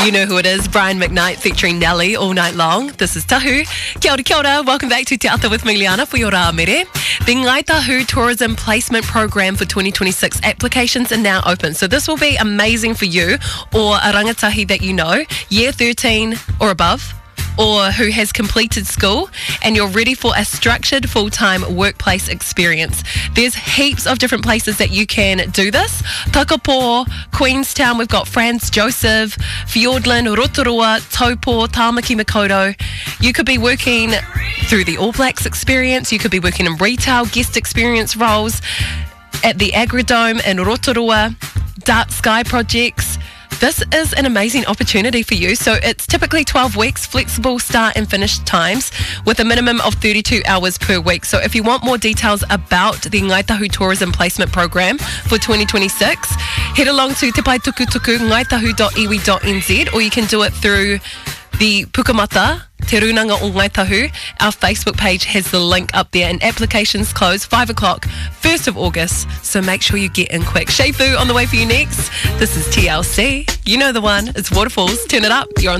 You know who it is, Brian McKnight featuring Nelly all night long. This is Tahu. Kia ora, welcome back to Te Ata with me, Liana, for your rā mere. The Ngai Tahu Tourism Placement Program for 2026 applications are now open. So this will be amazing for you or a rangatahi that you know, year 13 or above, or who has completed school and you're ready for a structured full-time workplace experience. There's heaps of different places that you can do this. Takapo, Queenstown, we've got Franz Joseph, Fiordland, Rotorua, Taupo, Tāmaki Makaurau. You could be working through the All Blacks experience, you could be working in retail, guest experience roles, at the Agridome in Rotorua, Dark Sky projects. This is an amazing opportunity for you. So it's typically 12 weeks, flexible start and finish times with a minimum of 32 hours per week. So if you want more details about the Ngai Tahu Tourism Placement Program for 2026, head along to Te Pai Tukutuku ngaitahu.iwi.nz, or you can do it through the Pukamata Te Runanga o Ngai Tahu. Our Facebook page has the link up there, and applications close 5 o'clock, 1st of August, so make sure you get in quick. Shea Fu on the way for you next. This is TLC. You know the one. It's Waterfalls. Turn it up. You're on